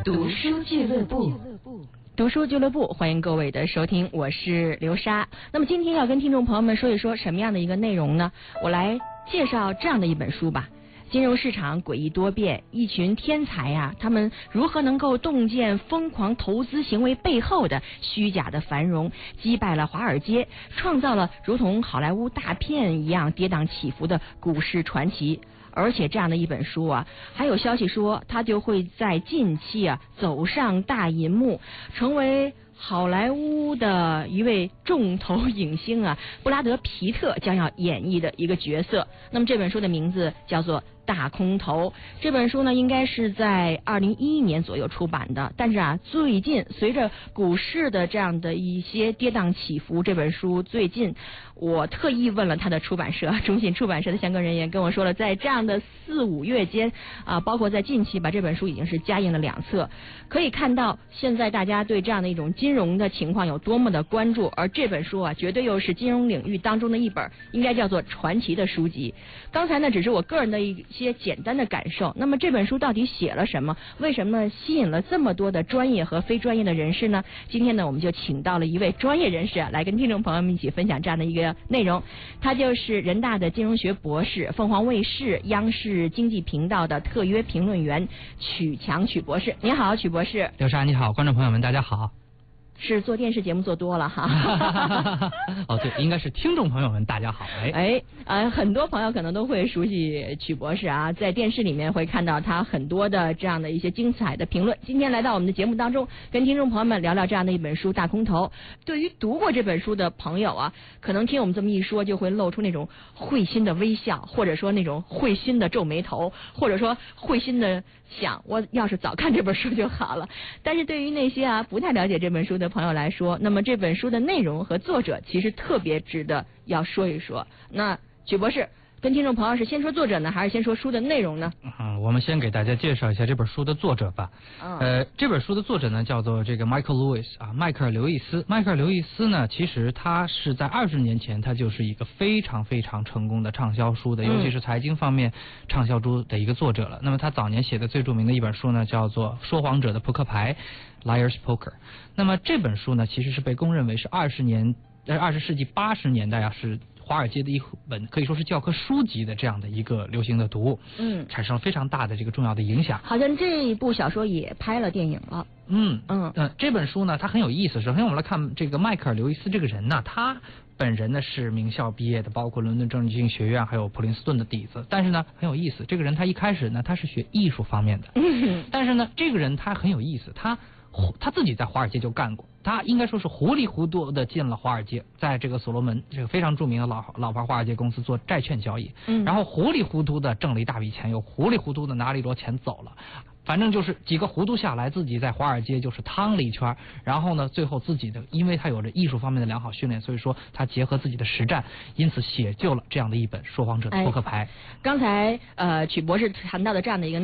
读书俱乐部。读书俱乐部，欢迎各位的收听，我是刘莎。那么今天要跟听众朋友们说一说什么样的一个内容呢？我来介绍这样的一本书吧。金融市场诡异多变，一群天才啊，他们如何能够洞见疯狂投资行为背后的虚假的繁荣，击败了华尔街，创造了如同好莱坞大片一样跌宕起伏的股市传奇。而且这样的一本书啊，还有消息说它就会在近期啊走上大银幕，成为好莱坞的一位重头影星啊，布拉德·皮特将要演绎的一个角色。那么这本书的名字叫做大空头。这本书呢，应该是在2011年左右出版的，但是啊，最近随着股市的这样的一些跌宕起伏，这本书最近我特意问了他的出版社，中信出版社的相关人员跟我说了，在这样的4-5月间啊，包括在近期吧，这本书已经是加印了2册，可以看到现在大家对这样的一种金融的情况有多么的关注，而这本书啊，绝对又是金融领域当中的一本应该叫做传奇的书籍。刚才呢，只是我个人的一些简单的感受。那么这本书到底写了什么？为什么吸引了这么多的专业和非专业的人士呢？今天呢，我们就请到了一位专业人士啊，来跟听众朋友们一起分享这样的一个内容。他就是人大的金融学博士，凤凰卫视、央视经济频道的特约评论员曲强曲博士。你好，曲博士。 刘莎你好，观众朋友们大家好。 是做电视节目做多了哈。 哦，对，应该是听众朋友们大家好。 很多朋友可能都会熟悉曲博士啊，在电视里面会看到他很多的这样的一些精彩的评论。今天来到我们的节目当中，跟听众朋友们聊聊这样的一本书《大空头》。对于读过这本书的朋友啊，可能听我们这么一说，就会露出那种会心的微笑，或者说那种会心的皱眉头，或者说会心的想，我要是早看这本书就好了。但是对于那些不太了解这本书的朋友来说，那么这本书的内容和作者其实特别值得要说一说。那曲博士跟听众朋友是先说作者呢，还是先说书的内容呢？ 我们先给大家介绍一下这本书的作者吧。这本书的作者呢叫做这个 Michael Lewis 啊，迈克尔·刘易斯。迈克尔·刘易斯呢，其实他是在20年前，他就是一个非常非常成功的畅销书的，尤其是财经方面畅销书的一个作者了。那么他早年写的最著名的一本书呢，叫做《说谎者的扑克牌》（Liar's Poker）。那么这本书呢，其实是被公认为是20世纪80年代啊，是华尔街的一本可以说是教科书级的这样的一个流行的读物，产生了非常大的这个重要的影响。 好像这一部小说也拍了电影了。 这本书呢，它很有意思。首先我们来看这个迈克尔·刘易斯这个人呢，他本人呢是名校毕业的，包括伦敦政治经济学院还有普林斯顿的底子。但是呢很有意思，这个人他一开始呢他是学艺术方面的，但是呢这个人他很有意思，他自己在华尔街就干过，他应该说是糊里糊涂的进了华尔街，在这个所罗门这个非常著名的老牌华尔街公司做债券交易，然后糊里糊涂的挣了一大笔钱，又糊里糊涂的拿了一摞钱走了。反正就是几个糊涂下来，自己在华尔街就是趟了一圈，然后呢，最后自己的，因为他有着艺术方面的良好训练，所以说他结合自己的实战，因此写就了这样的一本《说谎者的扑克牌》。 刚才曲博士谈到的这样的一个